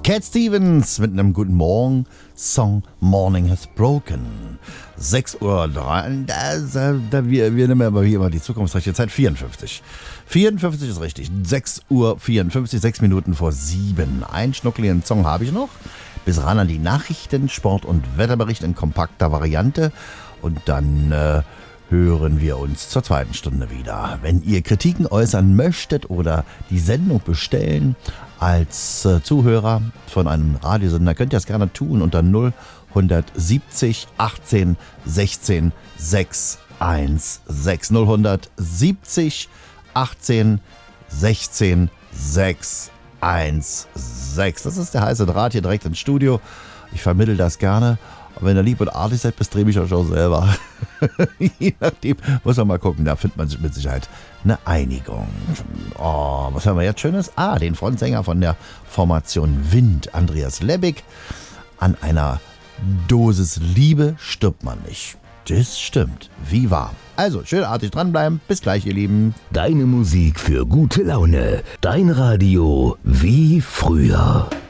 Cat Stevens mit einem guten Morgen-Song Morning Has Broken. 6:03 Uhr, wir nehmen aber hier immer die zukunftsreiche Zeit, 54. 54 ist richtig, 6:54 Uhr, 6 Minuten vor 7. Einen schnuckeligen Song habe ich noch. Bis ran an die Nachrichten, Sport- und Wetterbericht in kompakter Variante. Und dann hören wir uns zur zweiten Stunde wieder. Wenn ihr Kritiken äußern möchtet oder die Sendung bestellen als Zuhörer von einem Radiosender, könnt ihr das gerne tun unter 0170 18 16 616. 0170 18 16 616. Das ist der heiße Draht hier direkt ins Studio. Ich vermittle das gerne. Und wenn ihr lieb und artig seid, bestrebe ich euch auch selber. Je nachdem, muss man mal gucken. Da findet man mit Sicherheit eine Einigung. Oh, was haben wir jetzt Schönes? Den Frontsänger von der Formation Wind, Andreas Lebbig. An einer Dosis Liebe stirbt man nicht. Das stimmt. Wie wahr. Also, schön artig dranbleiben. Bis gleich, ihr Lieben. Deine Musik für gute Laune. Dein Radio wie früher.